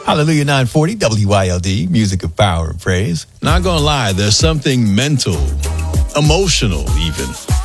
Hallelujah 940 WYLD, music of power and praise. Not gonna lie, there's something mental, emotional even,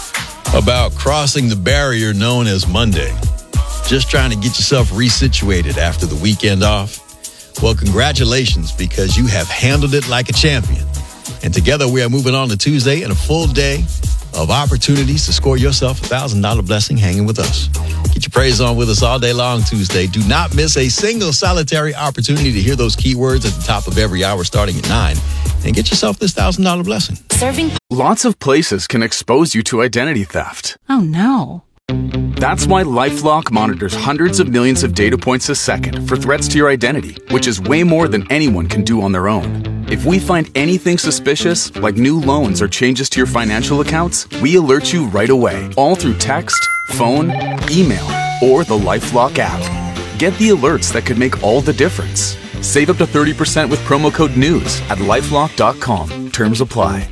about crossing the barrier known as Monday. Just trying to get yourself resituated after the weekend off. Well, congratulations, because you have handled it like a champion. And together we are moving on to Tuesday and a full day of opportunities to score yourself a $1,000 blessing hanging with us. Get your praise on with us all day long Tuesday. Do not miss a single solitary opportunity to hear those keywords at the top of every hour starting at 9. And get yourself this $1,000 blessing. Lots of places can expose you to identity theft. Oh, no. That's why LifeLock monitors hundreds of millions of data points a second for threats to your identity, which is way more than anyone can do on their own. If we find anything suspicious, like new loans or changes to your financial accounts, we alert you right away, all through text, phone, email, or the LifeLock app. Get the alerts that could make all the difference. Save up to 30% with promo code NEWS at LifeLock.com. Terms apply.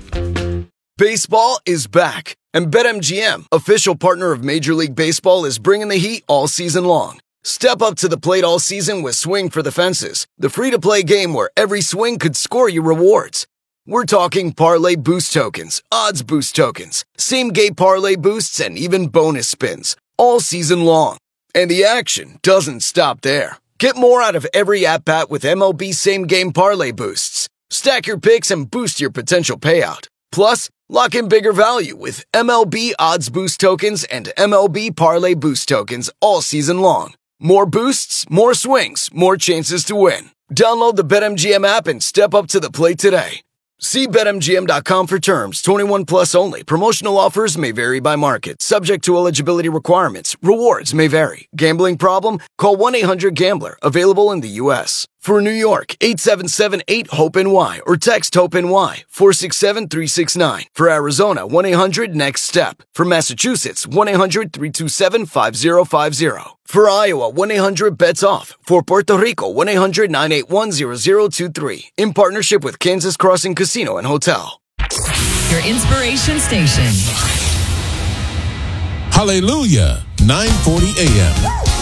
Baseball is back, and BetMGM, official partner of Major League Baseball, is bringing the heat all season long. Step up to the plate all season with Swing for the Fences, the free-to-play game where every swing could score you rewards. We're talking parlay boost tokens, odds boost tokens, same-game parlay boosts, and even bonus spins, all season long. And the action doesn't stop there. Get more out of every at-bat with MLB same-game parlay boosts. Stack your picks and boost your potential payout. Plus, lock in bigger value with MLB odds boost tokens and MLB parlay boost tokens all season long. More boosts, more swings, more chances to win. Download the BetMGM app and step up to the plate today. See BetMGM.com for terms. 21 plus only. Promotional offers may vary by market. Subject to eligibility requirements. Rewards may vary. Gambling problem? Call 1-800-GAMBLER. Available in the U.S. For New York, 877-8-HOPE-NY or text HOPE-NY 467-369. For Arizona, 1-800-NEXT-STEP. For Massachusetts, 1-800-327-5050. For Iowa, 1-800-BETS-OFF. For Puerto Rico, 1-800-981-0023. In partnership with Kansas Crossing Casino and Hotel. Your inspiration station. Hallelujah, 940 AM.